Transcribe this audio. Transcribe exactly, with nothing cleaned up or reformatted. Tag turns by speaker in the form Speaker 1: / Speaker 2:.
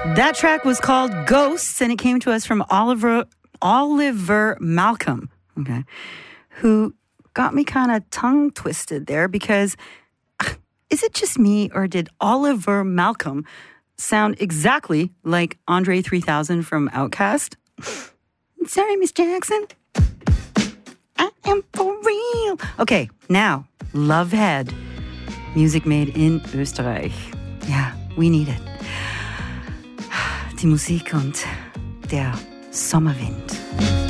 Speaker 1: That track was called Ghosts, and it came to us from Oliver Oliver Malcolm, okay, who got me kind of tongue twisted there because is it just me or did Oliver Malcolm sound exactly like Andre three thousand from Outkast? Sorry, Miss Jackson. I am for real. Okay, now, Lovehead. Music made in Österreich. Yeah, we need it. Die Musik und der Sommerwind.